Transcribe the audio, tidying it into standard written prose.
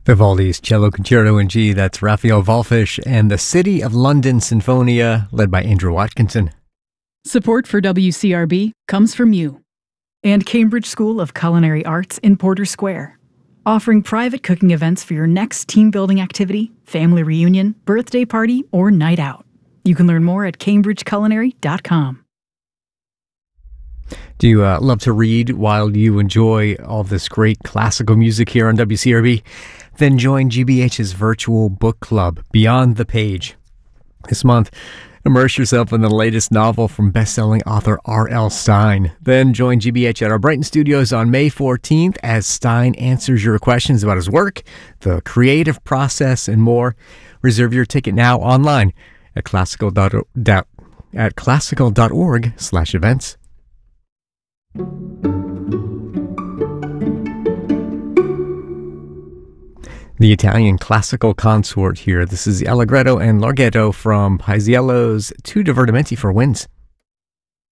Vivaldi's Cello Concerto in G, that's Raphael Wallfisch, and the City of London Sinfonia, led by Andrew Watkinson. Support for WCRB comes from you and Cambridge School of Culinary Arts in Porter Square, offering private cooking events for your next team-building activity, family reunion, birthday party, or night out. You can learn more at cambridgeculinary.com. Do you love to read while you enjoy all this great classical music here on WCRB? Then join GBH's virtual book club, Beyond the Page. This month, immerse yourself in the latest novel from best-selling author R.L. Stine. Then join GBH at our Brighton studios on May 14th as Stine answers your questions about his work, the creative process, and more. Reserve your ticket now online at classical.org/events. The Italian classical consort here. This is the Allegretto and Larghetto from Paisiello's Two Divertimenti for Winds.